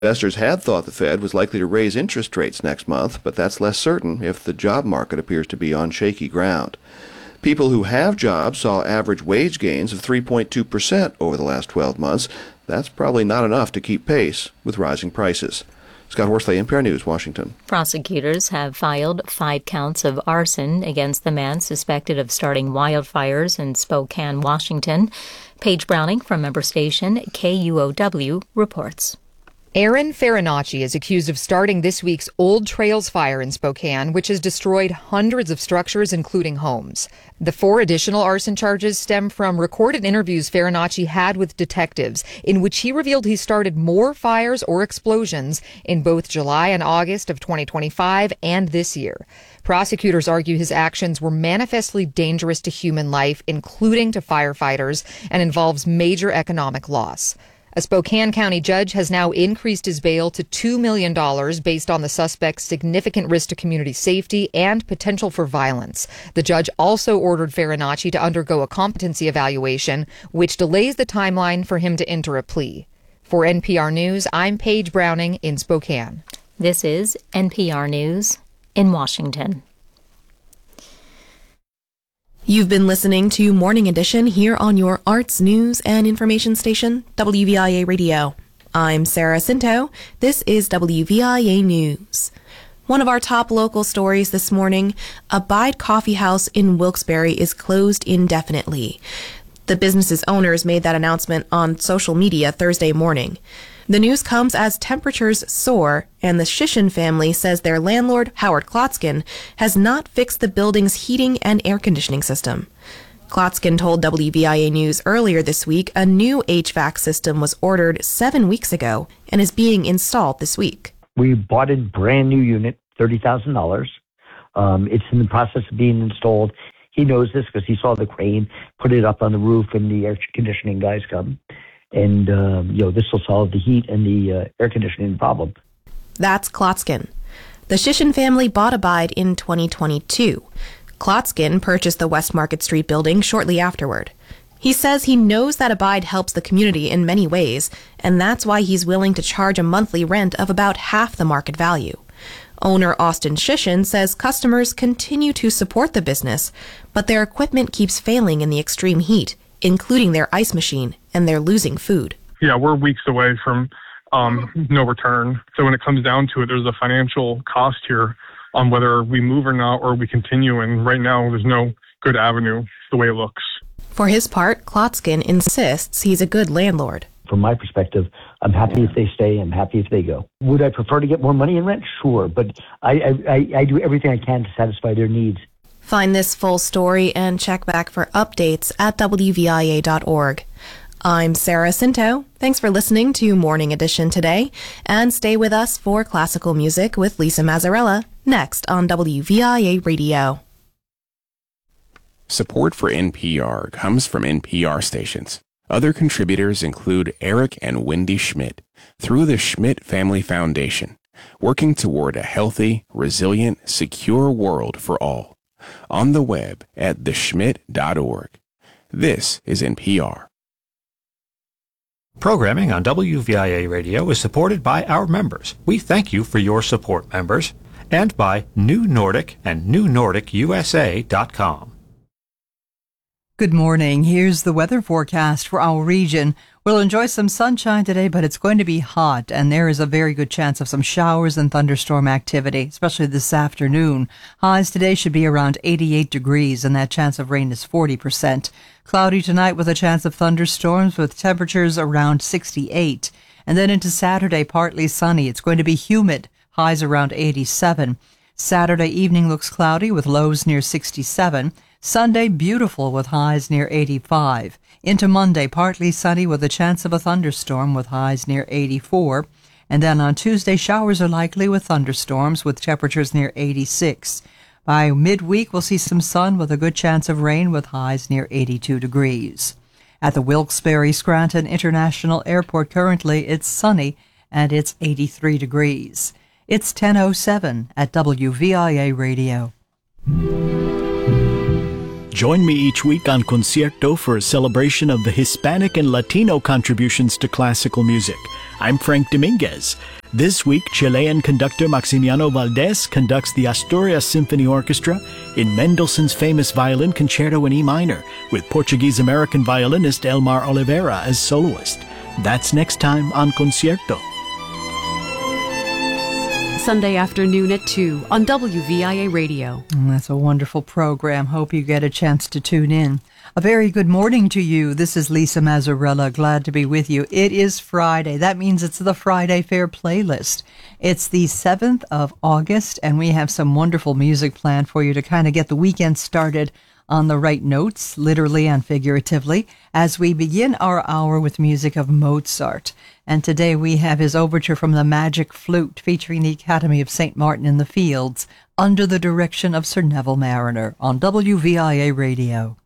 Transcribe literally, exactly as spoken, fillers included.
Investors had thought the Fed was likely to raise interest rates next month, but that's less certain if the job market appears to be on shaky ground. People who have jobs saw average wage gains of three point two percent over the last twelve months. That's probably not enough to keep pace with rising prices. Scott Horsley, N P R News, Washington. Prosecutors have filed five counts of arson against the man suspected of starting wildfires in Spokane, Washington. Paige Browning from member station K U O W reports. Aaron Farinacci is accused of starting this week's Old Trails fire in Spokane, which has destroyed hundreds of structures, including homes. The four additional arson charges stem from recorded interviews Farinacci had with detectives, in which he revealed he started more fires or explosions in both July and August of twenty twenty-five and this year. Prosecutors argue his actions were manifestly dangerous to human life, including to firefighters, and involves major economic loss. A Spokane County judge has now increased his bail to two million dollars based on the suspect's significant risk to community safety and potential for violence. The judge also ordered Farinacci to undergo a competency evaluation, which delays the timeline for him to enter a plea. For N P R News, I'm Paige Browning in Spokane. This is N P R News in Washington. You've been listening to Morning Edition here on your arts, news, and information station, W V I A Radio. I'm Sarah Cinto. This is W V I A News. One of our top local stories this morning, Abide Coffee House in Wilkes-Barre is closed indefinitely. The business's owners made that announcement on social media Thursday morning. The news comes as temperatures soar, and the Shishin family says their landlord, Howard Klotzkin, has not fixed the building's heating and air conditioning system. Klotzkin told W V I A News earlier this week a new H V A C system was ordered seven weeks ago and is being installed this week. We bought a brand new unit, thirty thousand dollars. Um, it's in the process of being installed. He knows this because he saw the crane, put it up on the roof, and the air conditioning guys come. And, um, you know, this will solve the heat and the uh, air conditioning problem. That's Klotzkin. The Shishin family bought Abide in twenty twenty-two. Klotzkin purchased the West Market Street building shortly afterward. He says he knows that Abide helps the community in many ways, and that's why he's willing to charge a monthly rent of about half the market value. Owner Austin Shishin says customers continue to support the business, but their equipment keeps failing in the extreme heat, including their ice machine, and they're losing food. Yeah, we're weeks away from um, no return. So when it comes down to it, there's a financial cost here on whether we move or not, or we continue. And right now, there's no good avenue the way it looks. For his part, Klotzkin insists he's a good landlord. From my perspective, I'm happy if they stay. I'm happy if they go. Would I prefer to get more money in rent? Sure, but I, I, I do everything I can to satisfy their needs. Find this full story and check back for updates at W V I A dot org. I'm Sarah Cinto. Thanks for listening to Morning Edition today, and stay with us for classical music with Lisa Mazzarella next on W V I A Radio. Support for N P R comes from N P R stations. Other contributors include Eric and Wendy Schmidt through the Schmidt Family Foundation, working toward a healthy, resilient, secure world for all. On the web at the schmidt dot org. This is N P R. Programming on W V I A Radio is supported by our members. We thank you for your support, members, and by New Nordic and New Nordic U S A dot com. Good morning. Here's the weather forecast for our region. We'll enjoy some sunshine today, but it's going to be hot, and there is a very good chance of some showers and thunderstorm activity, especially this afternoon. Highs today should be around eighty-eight degrees, and that chance of rain is forty percent. Cloudy tonight with a chance of thunderstorms with temperatures around sixty-eight. And then into Saturday, partly sunny. It's going to be humid, highs around eighty-seven. Saturday evening looks cloudy with lows near sixty-seven. Sunday, beautiful with highs near eighty-five. Into Monday, partly sunny with a chance of a thunderstorm with highs near eighty-four. And then on Tuesday, showers are likely with thunderstorms with temperatures near eighty-six. By midweek, we'll see some sun with a good chance of rain with highs near eighty-two degrees. At the Wilkes-Barre Scranton International Airport currently, it's sunny and it's eighty-three degrees. It's ten oh seven at W V I A Radio. Join me each week on Concierto for a celebration of the Hispanic and Latino contributions to classical music. I'm Frank Dominguez. This week, Chilean conductor Maximiano Valdés conducts the Asturias Symphony Orchestra in Mendelssohn's famous violin concerto in E minor, with Portuguese-American violinist Elmar Oliveira as soloist. That's next time on Concierto. Sunday afternoon at two on W V I A Radio. Mm, that's a wonderful program. Hope you get a chance to tune in. A very good morning to you. This is Lisa Mazzarella. Glad to be with you. It is Friday. That means it's the Friday Fair playlist. It's the seventh of August, and we have some wonderful music planned for you to kind of get the weekend started on the right notes, literally and figuratively, as we begin our hour with music of Mozart. And today we have his overture from the Magic Flute, featuring the Academy of Saint Martin in the Fields, under the direction of Sir Neville Marriner on W V I A Radio.